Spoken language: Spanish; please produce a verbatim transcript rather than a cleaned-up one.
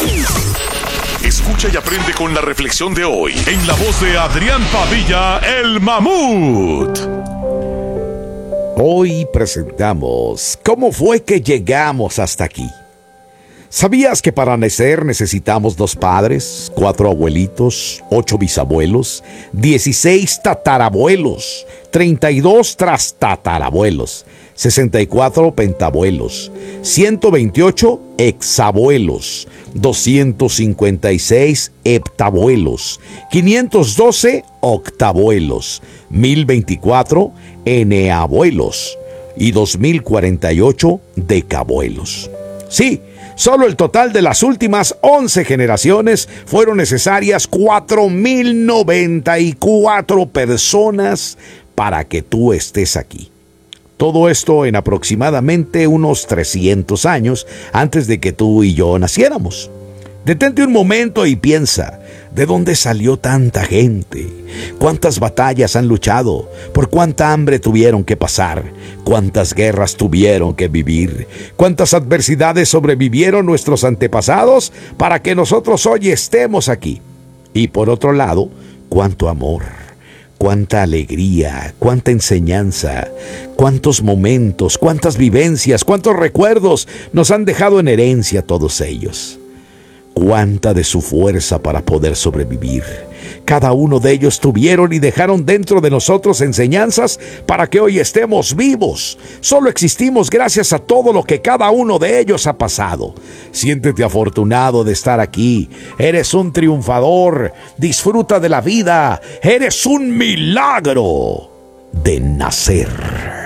Escucha y aprende con la reflexión de hoy en la voz de Adrián Padilla, el Mamut. Hoy presentamos ¿Cómo fue que llegamos hasta aquí? ¿Sabías que para nacer necesitamos dos padres, cuatro abuelitos, ocho bisabuelos, dieciséis tatarabuelos, treinta y dos trastatarabuelos, sesenta y cuatro pentabuelos, ciento veintiocho exabuelos, doscientos cincuenta y seis heptabuelos, quinientos doce octabuelos, mil veinticuatro eneabuelos y dos mil cuarenta y ocho decabuelos? Sí, solo el total de las últimas once generaciones fueron necesarias cuatro mil noventa y cuatro personas para que tú estés aquí. Todo esto en aproximadamente unos trescientos años antes de que tú y yo naciéramos. Detente un momento y piensa, ¿de dónde salió tanta gente? ¿Cuántas batallas han luchado? ¿Por cuánta hambre tuvieron que pasar? ¿Cuántas guerras tuvieron que vivir? ¿Cuántas adversidades sobrevivieron nuestros antepasados para que nosotros hoy estemos aquí? Y por otro lado, ¿cuánto amor? Cuánta alegría, cuánta enseñanza, cuántos momentos, cuántas vivencias, cuántos recuerdos nos han dejado en herencia todos ellos. Cuánta de su fuerza para poder sobrevivir. Cada uno de ellos tuvieron y dejaron dentro de nosotros enseñanzas para que hoy estemos vivos. Solo existimos gracias a todo lo que cada uno de ellos ha pasado. Siéntete afortunado de estar aquí. Eres un triunfador. Disfruta de la vida. Eres un milagro de nacer.